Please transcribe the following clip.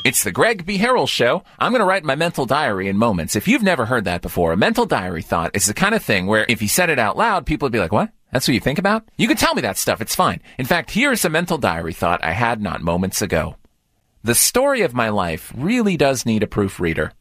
It's the Greg B. Harrell Show. I'm going to write my mental diary in moments. If you've never heard that before, a mental diary thought is the kind of thing where if you said it out loud, people would be like, what? That's what you think about? You can tell me that stuff. It's fine. In fact, here's a mental diary thought I had not moments ago. The story of my life really does need a proofreader.